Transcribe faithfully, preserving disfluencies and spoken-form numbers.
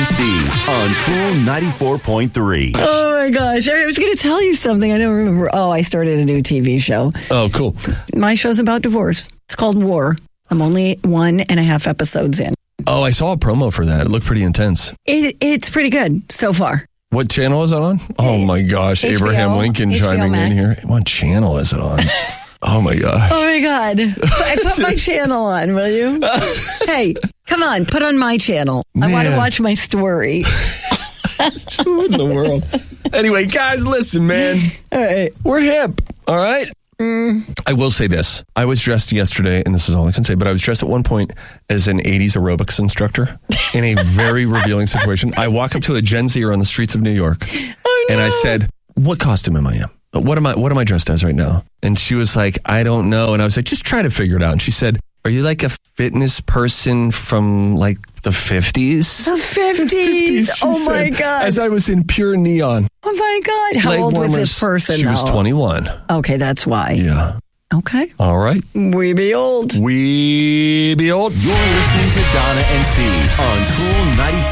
Steve on Cool ninety-four point three. Oh my gosh. I was going to tell you something. I don't remember. Oh, I started a new T V show. Oh, cool. My show's about divorce. It's called War. I'm only one and a half episodes in. Oh, I saw a promo for that. It looked pretty intense. It, it's pretty good so far. What channel is it on? Oh my gosh, H B O, Abraham Lincoln H B O chiming Max. in here. What channel is it on? Oh my gosh. Oh my God. I put my channel on, will you? Hey, come on, put on my channel. I want to Man. watch my story. Who in the world? Anyway, guys, listen, man. All right. We're hip, all right? Mm. I will say this. I was dressed yesterday, and this is all I can say, but I was dressed at one point as an eighties aerobics instructor in a very revealing situation. I walk up to a Gen Zer on the streets of New York, Oh, no. and I said, what costume am I in? What am I, what am I dressed as right now? And she was like, I don't know. And I was like, just try to figure it out. And she said, are you like a fitness person from like the fifties? The fifties. She Oh my said, God. As I was in pure neon. Oh my God. How leg old was warmers. this person? She was though? twenty-one. Okay, that's why. Yeah. Okay. All right. We be old. We be old. You're listening to Donna and Steve on Cool ninety-four.